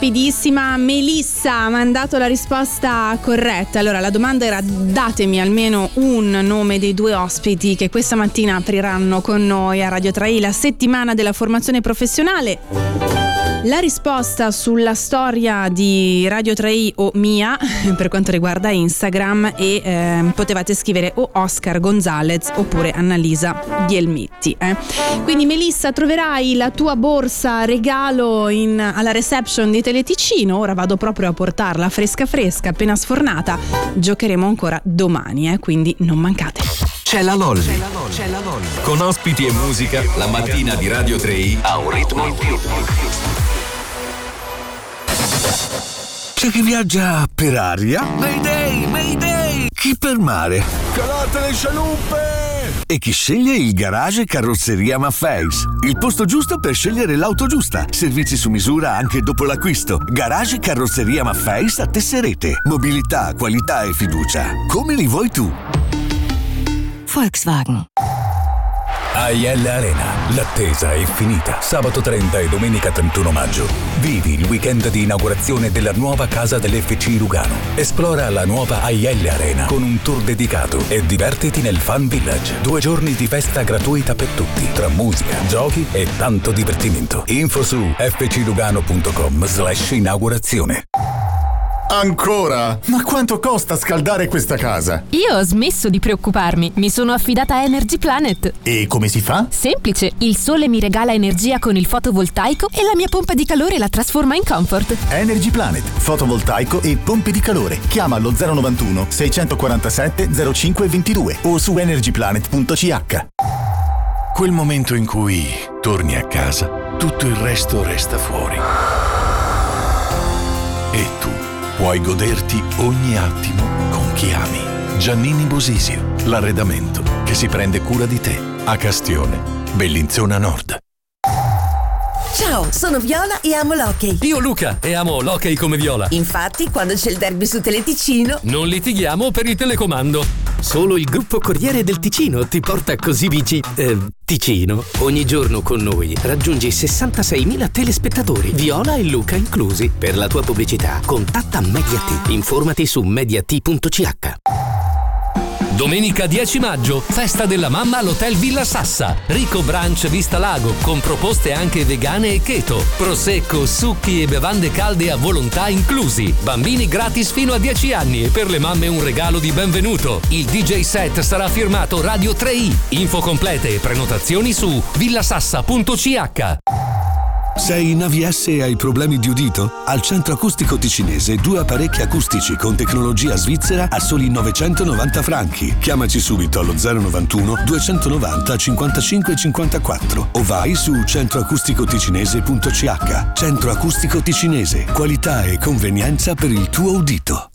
rapidissima. Melissa ha mandato la risposta corretta. Allora, la domanda era: datemi almeno un nome dei due ospiti che questa mattina apriranno con noi a Radio 3i la settimana della formazione professionale. La risposta sulla storia di Radio 3i o mia per quanto riguarda Instagram, e potevate scrivere o Oscar Gonzalez oppure Annalisa Bielmitti. Quindi Melissa, troverai la tua borsa regalo alla reception di Teleticino. Ora vado proprio a portarla fresca appena sfornata. Giocheremo ancora domani, quindi non mancate. C'è la Lolli. Con ospiti e musica, la mattina di Radio 3i ha un ritmo in più. C'è chi viaggia per aria, Mayday! Chi per mare, calate le scialuppe! E chi sceglie il garage Carrozzeria Maffeis, il posto giusto per scegliere l'auto giusta. Servizi su misura anche dopo l'acquisto. Garage Carrozzeria Maffeis a Tesserete. Mobilità, qualità e fiducia. Come li vuoi tu? Volkswagen. AIL Arena. L'attesa è finita. Sabato 30 e domenica 31 maggio. Vivi il weekend di inaugurazione della nuova casa dell'FC Lugano. Esplora la nuova AIL Arena con un tour dedicato e divertiti nel Fun Village. 2 giorni di festa gratuita per tutti, tra musica, giochi e tanto divertimento. Info su fclugano.com/inaugurazione. Ancora? Ma quanto costa scaldare questa casa? Io ho smesso di preoccuparmi, mi sono affidata a Energy Planet. E come si fa? Semplice, il sole mi regala energia con il fotovoltaico e la mia pompa di calore la trasforma in comfort. Energy Planet, fotovoltaico e pompe di calore. Chiama allo 091 647 0522 o su energyplanet.ch. Quel momento in cui torni a casa, tutto il resto resta fuori. E tu puoi goderti ogni attimo con chi ami. Giannini Bosisio, l'arredamento che si prende cura di te. A Castione, Bellinzona Nord. Ciao, sono Viola e amo l'hockey. Io Luca e amo l'hockey come Viola. Infatti, quando c'è il derby su Teleticino, non litighiamo per il telecomando. Solo il gruppo Corriere del Ticino ti porta così Ticino. Ogni giorno con noi raggiungi 66.000 telespettatori, Viola e Luca inclusi. Per la tua pubblicità contatta Mediat. Informati su mediat.ch. Domenica 10 maggio, festa della mamma all'Hotel Villa Sassa. Ricco brunch vista lago, con proposte anche vegane e keto. Prosecco, succhi e bevande calde a volontà inclusi. Bambini gratis fino a 10 anni e per le mamme un regalo di benvenuto. Il DJ set sarà firmato Radio 3i. Info complete e prenotazioni su villasassa.ch. Sei in AVS e hai problemi di udito? Al Centro Acustico Ticinese 2 apparecchi acustici con tecnologia svizzera a soli 990 franchi. Chiamaci subito allo 091 290 55 54 o vai su centroacusticoticinese.ch. Centro Acustico Ticinese, qualità e convenienza per il tuo udito.